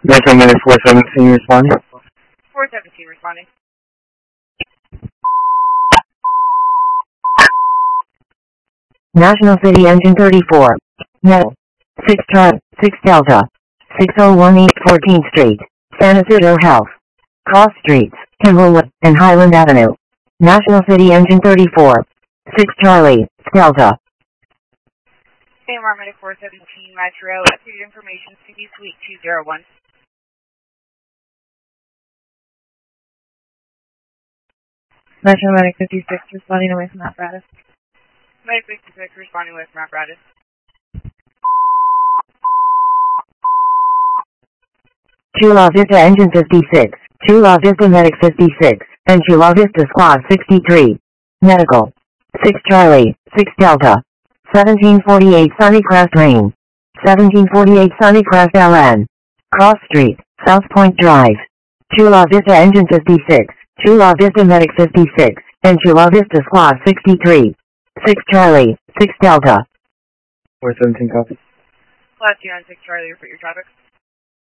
Metro Medic 417 responding. 417 responding. National City Engine 34. Metal. 6 Charlie, 6 Delta. 6018 14th Street. San Isidro Health. Cross Streets, Kimballwood, and Highland Avenue. National City Engine 34. 6 Charlie, Delta. AMR Medic 417 Metro. Updated information, CB Suite 201. Metro Medic 56 responding away from apparatus. Medic 56 responding away from apparatus. Chula Vista Engine 56, Chula Vista Medic 56, and Chula Vista Squad 63. Medical. 6 Charlie, 6 Delta. 1748 Sunnycrest Lane. 1748 Sunnycrest LN. Cross Street, South Point Drive. Chula Vista Engine 56, Chula Vista Medic 56, and Chula Vista Squad 63. 6 Charlie, 6 Delta. 417 copy. Last year on 6 Charlie, repeat your traffic.